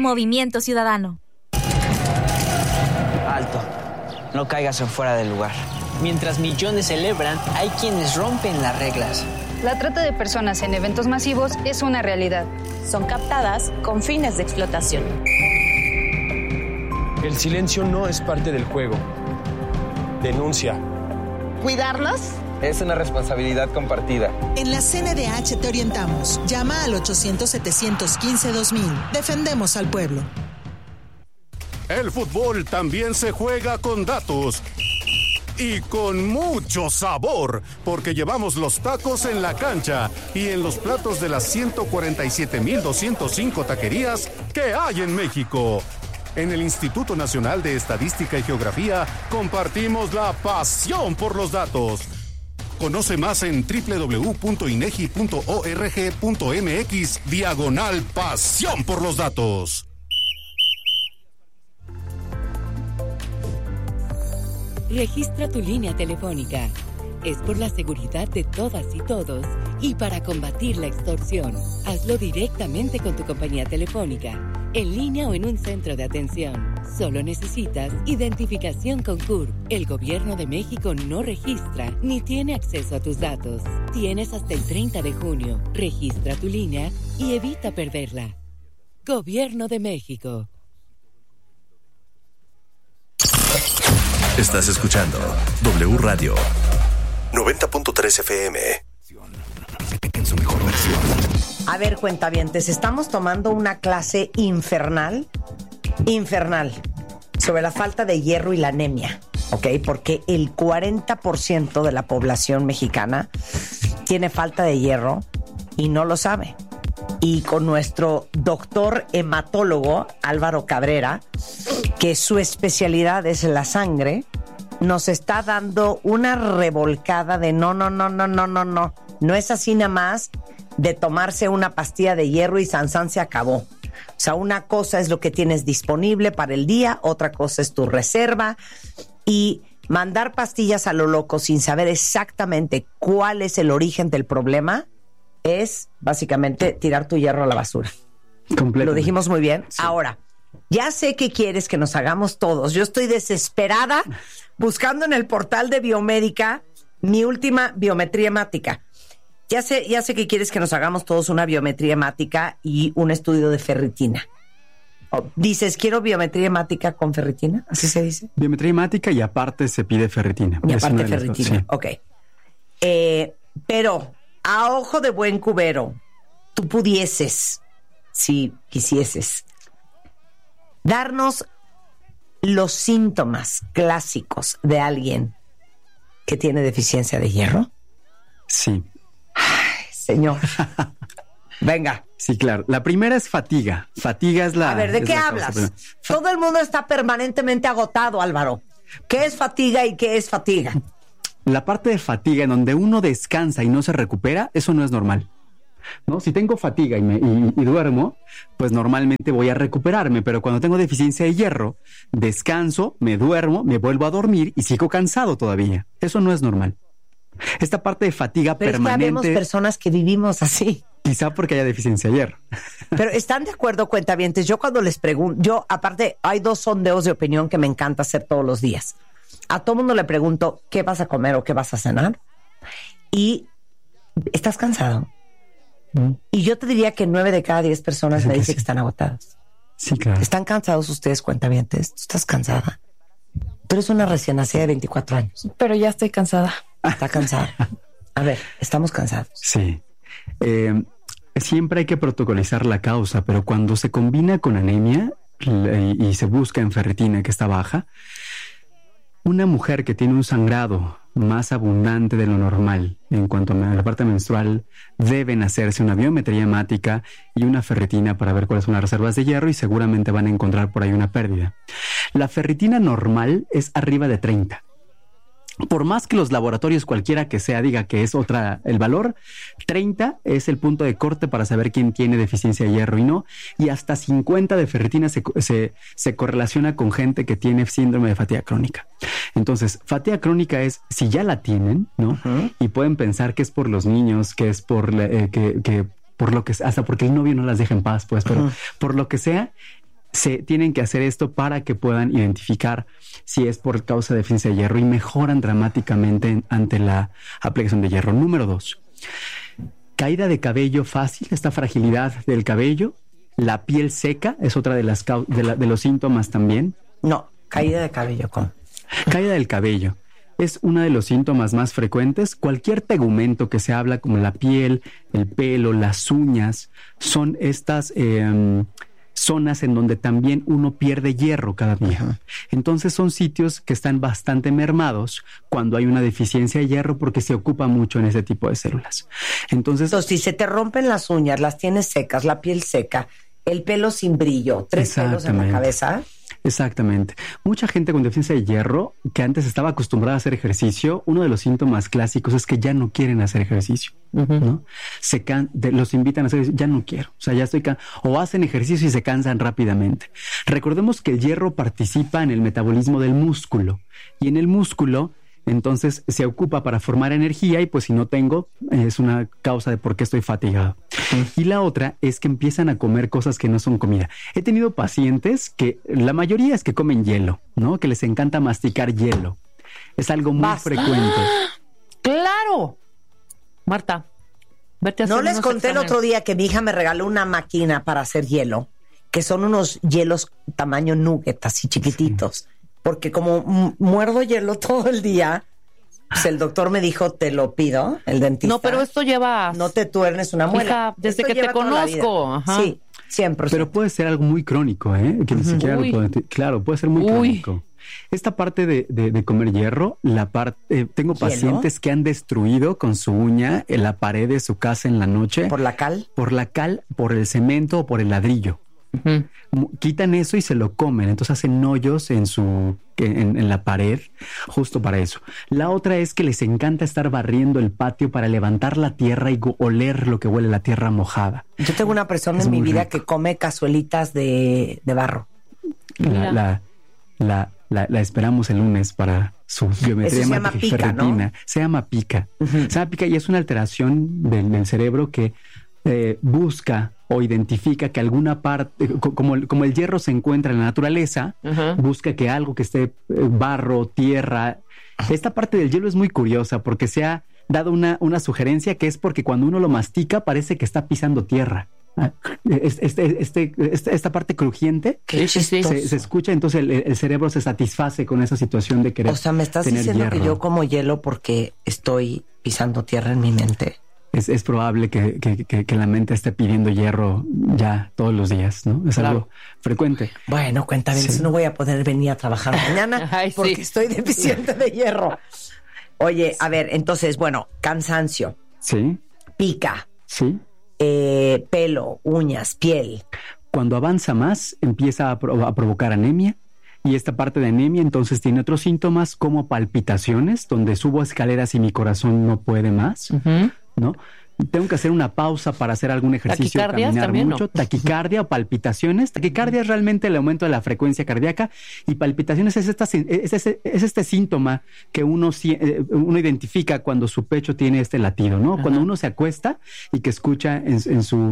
Movimiento Ciudadano. Alto. No caigas en fuera del lugar. Mientras millones celebran, hay quienes rompen las reglas. La trata de personas en eventos masivos es una realidad. Son captadas con fines de explotación. El silencio no es parte del juego. Denuncia. ¿Cuidarlos? Es una responsabilidad compartida. En la CNDH te orientamos. Llama al 800-715-2000. Defendemos al pueblo. El fútbol también se juega con datos. Y con mucho sabor, porque llevamos los tacos en la cancha y en los platos de las 147,205 taquerías que hay en México. En el Instituto Nacional de Estadística y Geografía compartimos la pasión por los datos. Conoce más en www.inegi.org.mx/pasión por los datos. Registra tu línea telefónica. Es por la seguridad de todas y todos y para combatir la extorsión. Hazlo directamente con tu compañía telefónica, en línea o en un centro de atención. Solo necesitas identificación con CURP. El Gobierno de México no registra ni tiene acceso a tus datos. Tienes hasta el 30 de junio. Registra tu línea y evita perderla. Gobierno de México. Estás escuchando W Radio 90.3 FM. En su mejor versión. A ver, cuentavientes, estamos tomando una clase infernal sobre la falta de hierro y la anemia, ¿ok? Porque el 40% de la población mexicana tiene falta de hierro y no lo sabe. Y con nuestro doctor hematólogo, Álvaro Cabrera, que su especialidad es la sangre, nos está dando una revolcada de no. No es así nada más de tomarse una pastilla de hierro y san se acabó. O sea, una cosa es lo que tienes disponible para el día, otra cosa es tu reserva. Y mandar pastillas a lo loco sin saber exactamente cuál es el origen del problema es básicamente tirar tu hierro a la basura. Lo dijimos muy bien. Sí. Ahora, ya sé que quieres que nos hagamos todos. Yo estoy desesperada buscando en el portal de Biomédica mi última biometría hemática. Ya sé que quieres que nos hagamos todos una biometría hemática y un estudio de ferritina. Dices, quiero biometría hemática con ferritina, ¿así se dice? Biometría hemática y aparte se pide ferritina. Y aparte ferritina, sí. Ok. Pero, a ojo de buen cubero, tú pudieses, si quisieses, darnos los síntomas clásicos de alguien que tiene deficiencia de hierro. Sí. Ay, señor. Venga. Sí, claro. La primera es fatiga. Fatiga es la... A ver, ¿de qué hablas? Todo el mundo está permanentemente agotado, Álvaro. ¿Qué es fatiga y qué es fatiga? La parte de fatiga en donde uno descansa y no se recupera, eso no es normal, ¿no? Si tengo fatiga y duermo, pues normalmente voy a recuperarme, pero cuando tengo deficiencia de hierro, descanso, me duermo, me vuelvo a dormir y sigo cansado todavía. Eso no es normal. Esta parte de fatiga pero permanente... Pero es que habemos personas que vivimos así. Quizá porque haya deficiencia de hierro. Pero ¿están de acuerdo, cuentavientes? Yo cuando les pregunto, aparte, hay 2 sondeos de opinión que me encanta hacer todos los días. A todo mundo le pregunto, ¿qué vas a comer o qué vas a cenar? Y, ¿estás cansado? Y yo te diría que 9 de cada 10 personas me dicen que están agotadas. Sí, claro. ¿Están cansados ustedes, cuentavientes? ¿Tú estás cansada? Tú eres una recién nacida de 24 años. Pero ya estoy cansada. Está cansada. A ver, estamos cansados. Sí. Siempre hay que protocolizar la causa, pero cuando se combina con anemia y se busca en ferritina que está baja, una mujer que tiene un sangrado más abundante de lo normal en cuanto a la parte menstrual, deben hacerse una biometría hemática y una ferritina para ver cuáles son las reservas de hierro y seguramente van a encontrar por ahí una pérdida. La ferritina normal es arriba de 30. Por más que los laboratorios cualquiera que sea diga que es el valor, 30 es el punto de corte para saber quién tiene deficiencia de hierro y no, y hasta 50 de ferritina se correlaciona con gente que tiene síndrome de fatiga crónica. Entonces, fatiga crónica es si ya la tienen, ¿no? Uh-huh. Y pueden pensar que es por los niños, que es por por lo que hasta porque el novio no las deja en paz, pues, pero por lo que sea, se tienen que hacer esto para que puedan identificar si es por causa de deficiencia de hierro y mejoran dramáticamente ante la aplicación de hierro. Número 2, caída de cabello fácil, esta fragilidad del cabello. La piel seca es otra de los síntomas también. No, caída de cabello, ¿cómo? Caída del cabello es uno de los síntomas más frecuentes. Cualquier tegumento que se habla, como la piel, el pelo, las uñas, son estas zonas en donde también uno pierde hierro cada día. Entonces son sitios que están bastante mermados cuando hay una deficiencia de hierro porque se ocupa mucho en ese tipo de células. Entonces, si se te rompen las uñas, las tienes secas, la piel seca, el pelo sin brillo, 3 pelos en la cabeza. Exactamente. Mucha gente con deficiencia de hierro que antes estaba acostumbrada a hacer ejercicio, uno de los síntomas clásicos es que ya no quieren hacer ejercicio, ¿no? Los invitan a hacer ejercicio, ya no quiero, o sea, ya estoy o hacen ejercicio y se cansan rápidamente. Recordemos que el hierro participa en el metabolismo del músculo y en el músculo entonces se ocupa para formar energía y pues si no tengo, es una causa de por qué estoy fatigado. Y la otra es que empiezan a comer cosas que no son comida. He tenido pacientes que la mayoría es que comen hielo, ¿no? Que les encanta masticar hielo. Es algo muy frecuente. ¡Claro! Marta, vete a hacer ¿No les conté exámenes? el otro día que mi hija me regaló una máquina para hacer hielo? Que son unos hielos tamaño nugget, así chiquititos. Sí. Porque como muerdo hielo todo el día, pues el doctor me dijo, te lo pido, el dentista. No, pero esto lleva... No te tuernes una muela. Hija, desde que te conozco. Ajá. Sí, 100%. Pero puede ser algo muy crónico, ¿eh? Que ni siquiera lo puedo decir. Claro, puede ser muy crónico. Esta parte de comer hierro, tengo pacientes que han destruido con su uña en la pared de su casa en la noche. ¿Por la cal? Por la cal, por el cemento o por el ladrillo. Quitan eso y se lo comen, entonces hacen hoyos en la pared justo para eso. La otra es que les encanta estar barriendo el patio para levantar la tierra y oler lo que huele la tierra mojada. Yo tengo una persona en mi vida que come cazuelitas de barro. La esperamos el lunes para su biometría ferritina. ¿No? Se llama pica. Se llama pica y es una alteración del cerebro que busca o identifica que alguna parte, como el hierro se encuentra en la naturaleza, busca que algo que esté barro, tierra. Esta parte del hielo es muy curiosa porque se ha dado una sugerencia que es porque cuando uno lo mastica parece que está pisando tierra. Esta parte crujiente se escucha, entonces el cerebro se satisface con esa situación de querer. O sea, me estás diciendo hierro. Que yo como hielo porque estoy pisando tierra en mi mente. Es probable que la mente esté pidiendo hierro ya todos los días, ¿no? Es algo frecuente. Bueno, cuéntame, no voy a poder venir a trabajar mañana porque estoy deficiente de hierro. Oye, a ver, entonces, bueno, cansancio. Sí. Pica. Sí. Pelo, uñas, piel. Cuando avanza más, empieza a provocar anemia. Y esta parte de anemia entonces tiene otros síntomas como palpitaciones, donde subo escaleras y mi corazón no puede más, ¿no? Tengo que hacer una pausa para hacer algún ejercicio, caminar mucho, ¿no? Taquicardia o palpitaciones. Taquicardia es realmente el aumento de la frecuencia cardíaca y palpitaciones es este síntoma que uno identifica cuando su pecho tiene este latido, ¿no? Ajá. Cuando uno se acuesta y que escucha en su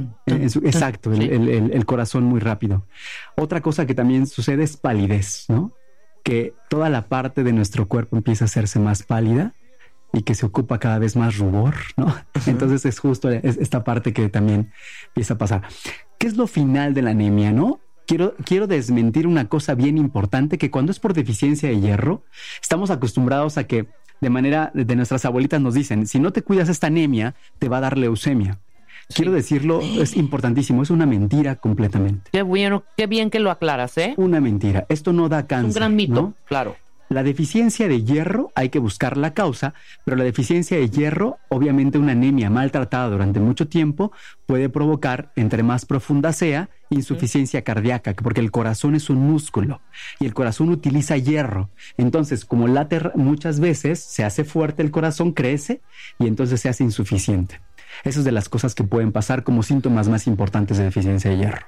exacto, el corazón muy rápido. Otra cosa que también sucede es palidez, ¿no? Que toda la parte de nuestro cuerpo empieza a hacerse más pálida y que se ocupa cada vez más rubor, ¿no? Uh-huh. Entonces es justo esta parte que también empieza a pasar. ¿Qué es lo final de la anemia, no? Quiero desmentir una cosa bien importante, que cuando es por deficiencia de hierro, estamos acostumbrados a que de nuestras abuelitas nos dicen, si no te cuidas esta anemia, te va a dar leucemia. Sí. Quiero decirlo, es importantísimo, es una mentira completamente. Qué bueno, qué bien que lo aclaras, ¿eh? Una mentira, esto no da cáncer. Un gran mito, ¿no? Claro. La deficiencia de hierro, hay que buscar la causa, pero la deficiencia de hierro, obviamente una anemia maltratada durante mucho tiempo, puede provocar, entre más profunda sea, insuficiencia cardíaca, porque el corazón es un músculo y el corazón utiliza hierro. Entonces, como late muchas veces, se hace fuerte el corazón, crece y entonces se hace insuficiente. Esas es de las cosas que pueden pasar como síntomas más importantes de deficiencia de hierro.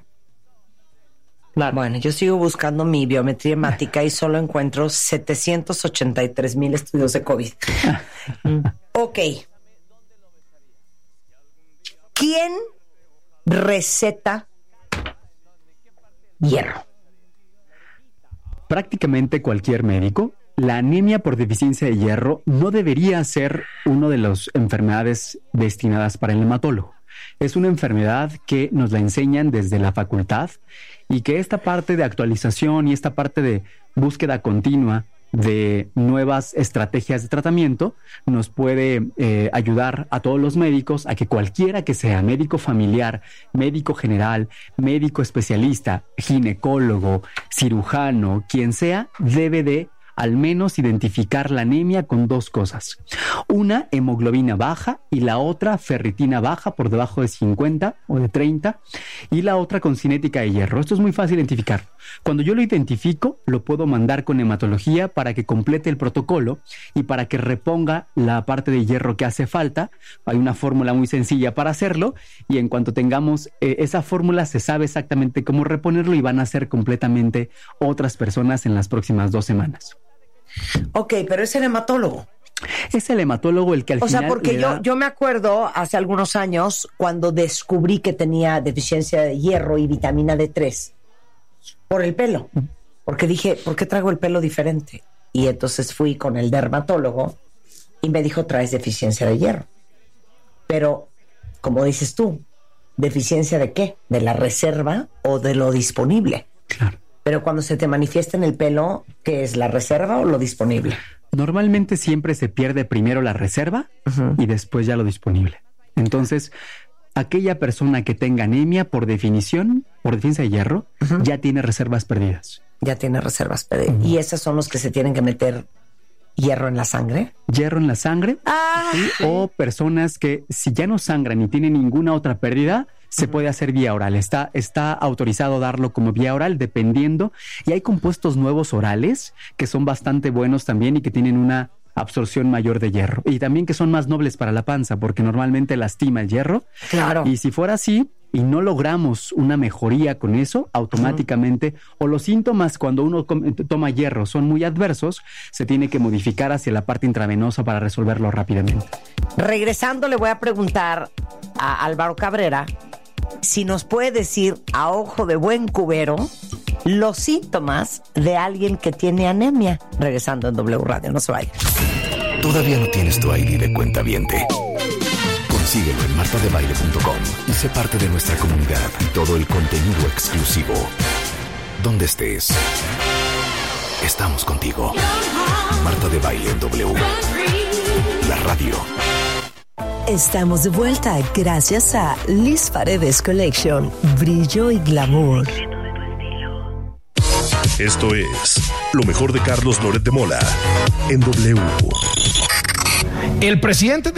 Claro. Bueno, yo sigo buscando mi biometría hemática y solo encuentro 783,000 estudios de COVID. Ok. ¿Quién receta hierro? Prácticamente cualquier médico, la anemia por deficiencia de hierro no debería ser una de las enfermedades destinadas para el hematólogo. Es una enfermedad que nos la enseñan desde la facultad y que esta parte de actualización y esta parte de búsqueda continua de nuevas estrategias de tratamiento nos puede ayudar a todos los médicos a que cualquiera que sea médico familiar, médico general, médico especialista, ginecólogo, cirujano, quien sea, debe de al menos identificar la anemia con dos cosas. Una, hemoglobina baja, y la otra, ferritina baja por debajo de 50 o de 30, y la otra con cinética de hierro. Esto es muy fácil identificar. Cuando yo lo identifico, lo puedo mandar con hematología para que complete el protocolo y para que reponga la parte de hierro que hace falta. Hay una fórmula muy sencilla para hacerlo, y en cuanto tengamos esa fórmula, se sabe exactamente cómo reponerlo y van a ser completamente otras personas en las próximas 2 semanas. Ok, pero es el hematólogo. Es el hematólogo el que al final... O sea, porque yo me acuerdo hace algunos años cuando descubrí que tenía deficiencia de hierro y vitamina D3 por el pelo. Porque dije, ¿por qué traigo el pelo diferente? Y entonces fui con el dermatólogo y me dijo, traes deficiencia de hierro. Pero, como dices tú, ¿deficiencia de qué? ¿De la reserva o de lo disponible? Claro. Pero cuando se te manifiesta en el pelo, ¿qué es, la reserva o lo disponible? Normalmente siempre se pierde primero la reserva y después ya lo disponible. Entonces, aquella persona que tenga anemia, por definición, por deficiencia de hierro, ya tiene reservas perdidas. Ya tiene reservas perdidas. ¿Y esos son los que se tienen que meter hierro en la sangre? Hierro en la sangre. ¿Sí? O personas que si ya no sangran y tienen ninguna otra pérdida, se puede hacer vía oral. Está autorizado darlo como vía oral dependiendo. Y hay compuestos nuevos orales que son bastante buenos también y que tienen una absorción mayor de hierro. Y también que son más nobles para la panza porque normalmente lastima el hierro. Claro. Y si fuera así y no logramos una mejoría con eso, automáticamente, o los síntomas cuando uno toma hierro son muy adversos, se tiene que modificar hacia la parte intravenosa para resolverlo rápidamente. Regresando, le voy a preguntar a Álvaro Cabrera si nos puede decir a ojo de buen cubero los síntomas de alguien que tiene anemia. Regresando en W Radio, no se vaya. ¿Todavía no tienes tu ID de cuentaviente? Consíguelo en martadebaile.com y sé parte de nuestra comunidad y todo el contenido exclusivo. Donde estés, estamos contigo. Marta de Baile en W. La radio. Estamos de vuelta gracias a Liz Paredes Collection. Brillo y glamour. Esto es lo mejor de Carlos Loret de Mola en W. El presidente